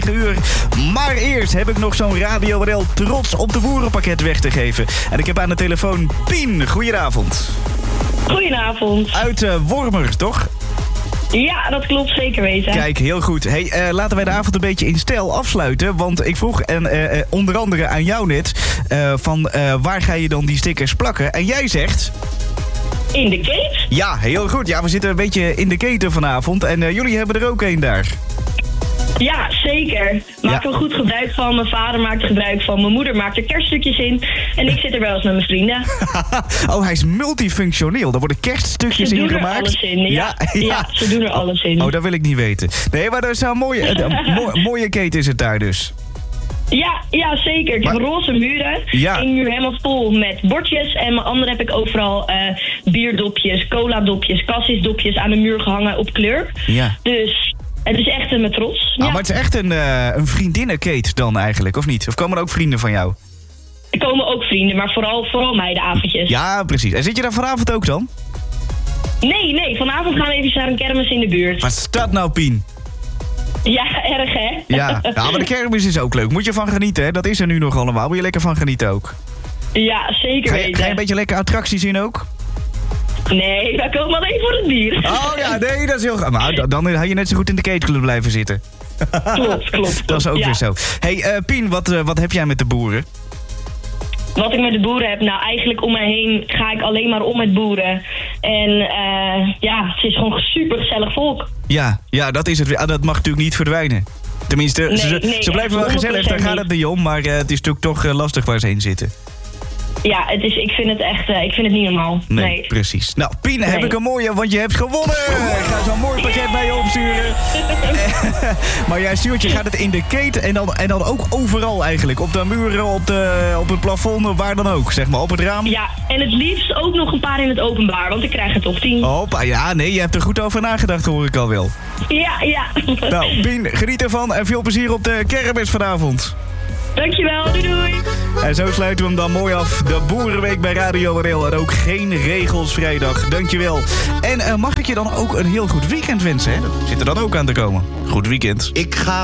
uur. Maar eerst heb ik nog zo'n Radio RL trots op de boerenpakket weg te geven. En ik heb aan de telefoon Pien. Goedenavond. Goedenavond. Uit Wormer, toch? Ja, dat klopt, zeker weten. Kijk, heel goed. Hey, laten wij de avond een beetje in stijl afsluiten. Want ik vroeg onder andere aan jou net waar ga je dan die stickers plakken? En jij zegt... In de keten? Ja, heel goed. Ja, we zitten een beetje in de keten vanavond. En jullie hebben er ook een daar. Ja, zeker. Maak er goed gebruik van. Mijn vader maakt er gebruik van. Mijn moeder maakt er kerststukjes in. En ik zit er wel eens met mijn vrienden. Oh, hij is multifunctioneel. Daar worden kerststukjes in gemaakt. Ze doen er alles in. Ja, ze doen er alles in. Oh, dat wil ik niet weten. Nee, maar dat is een mooie keten is het daar dus. Ja, zeker. Ik heb roze muren. Ja. Eén muur helemaal vol met bordjes. En mijn andere heb ik overal bierdopjes, cola-dopjes, cassisdopjes aan de muur gehangen op kleur. Ja. Dus het is echt met trots. Maar het is echt een vriendinnenkeet dan eigenlijk, of niet? Of komen er ook vrienden van jou? Er komen ook vrienden, maar vooral meidenavondjes. Ja, precies. En zit je daar vanavond ook dan? Nee. Vanavond gaan we even naar een kermis in de buurt. Wat is dat nou, Pien? Ja, erg hè? Ja, maar de kermis is ook leuk. Moet je van genieten, hè? Dat is er nu nog allemaal. Moet je lekker van genieten ook. Ja, zeker weten. Ga je een beetje lekker attracties in ook? Nee, wij komen alleen voor het bier. Oh ja, nee, dat is heel... Maar dan had je net zo goed in de ketenclub blijven zitten. Klopt. Dat is ook weer zo. Hey, Pien, wat heb jij met de boeren? Wat ik met de boeren heb, nou eigenlijk om mij heen ga ik alleen maar om met boeren. En het is gewoon super gezellig volk. Ja, dat is het. Dat mag natuurlijk niet verdwijnen. Tenminste, ze blijven wel gezellig, daar gaat het niet om. Maar het is natuurlijk toch lastig waar ze heen zitten. Ja, ik vind het niet normaal. Nee. Precies. Nou, Pien, heb ik een mooie, want je hebt gewonnen. Ik ga zo'n mooi pakket bij je opsturen. Maar jij stuurt, je gaat het in de keten en dan ook overal eigenlijk. Op de muren, op het plafond, waar dan ook, zeg maar, op het raam. Ja, en het liefst ook nog een paar in het openbaar, want ik krijg er toch 10. Hoppa, ja, nee, je hebt er goed over nagedacht, hoor ik al wel. Ja. Nou, Pien, geniet ervan en veel plezier op de kermis vanavond. Dankjewel, doei. En zo sluiten we hem dan mooi af. De Boerenweek bij Radio RL. En ook geen regels vrijdag. Dankjewel. En mag ik je dan ook een heel goed weekend wensen? Hè? Dat zit er dan ook aan te komen. Goed weekend. Ik ga